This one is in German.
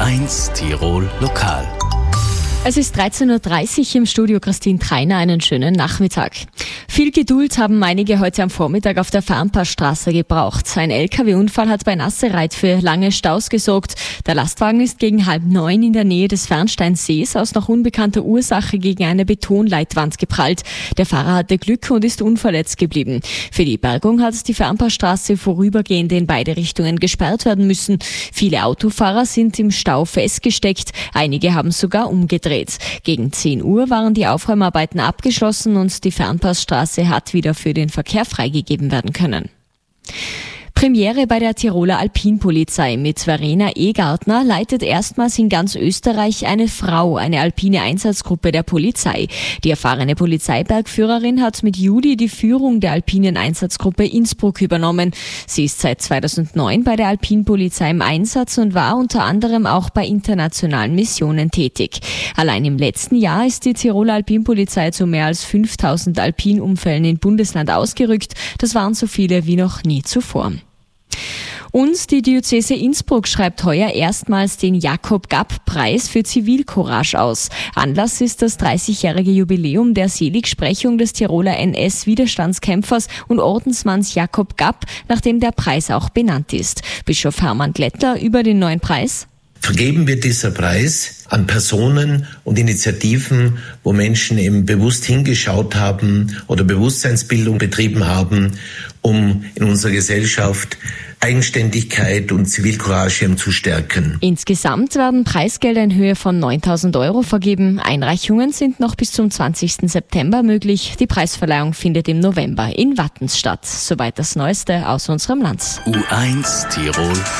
U1 Tirol Lokal. Es ist 13.30 Uhr im Studio. Christine Treiner, einen schönen Nachmittag. Viel Geduld haben einige heute am Vormittag auf der Farnpassstraße gebraucht. Ein LKW-Unfall hat bei Nassereit für lange Staus gesorgt. Der Lastwagen ist gegen 8:30 in der Nähe des Fernsteinsees aus noch unbekannter Ursache gegen eine Betonleitwand geprallt. Der Fahrer hatte Glück und ist unverletzt geblieben. Für die Bergung hat die Farnpassstraße vorübergehend in beide Richtungen gesperrt werden müssen. Viele Autofahrer sind im Stau festgesteckt. Einige haben sogar umgedreht. Gegen 10 Uhr waren die Aufräumarbeiten abgeschlossen und die Fernpassstraße hat wieder für den Verkehr freigegeben werden können. Premiere bei der Tiroler Alpinpolizei. Mit Verena Egartner leitet erstmals in ganz Österreich eine Frau eine alpine Einsatzgruppe der Polizei. Die erfahrene Polizeibergführerin hat mit Juli die Führung der alpinen Einsatzgruppe Innsbruck übernommen. Sie ist seit 2009 bei der Alpinpolizei im Einsatz und war unter anderem auch bei internationalen Missionen tätig. Allein im letzten Jahr ist die Tiroler Alpinpolizei zu mehr als 5000 Alpinunfällen im Bundesland ausgerückt. Das waren so viele wie noch nie zuvor. Und die Diözese Innsbruck schreibt heuer erstmals den Jakob-Gapp-Preis für Zivilcourage aus. Anlass ist das 30-jährige Jubiläum der Seligsprechung des Tiroler NS-Widerstandskämpfers und Ordensmanns Jakob Gapp, nach dem der Preis auch benannt ist. Bischof Hermann Glättler über den neuen Preis. Vergeben wird dieser Preis an Personen und Initiativen, wo Menschen eben bewusst hingeschaut haben oder Bewusstseinsbildung betrieben haben, um in unserer Gesellschaft Eigenständigkeit und Zivilcourage zu stärken. Insgesamt werden Preisgelder in Höhe von 9.000 € vergeben. Einreichungen sind noch bis zum 20. September möglich. Die Preisverleihung findet im November in Wattens statt. Soweit das Neueste aus unserem Land. U1 Tirol